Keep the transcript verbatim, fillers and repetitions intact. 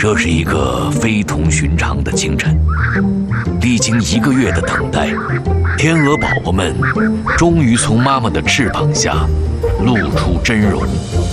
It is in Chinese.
这是一个非同寻常的清晨，历经一个月的等待，天鹅宝宝们终于从妈妈的翅膀下露出真容。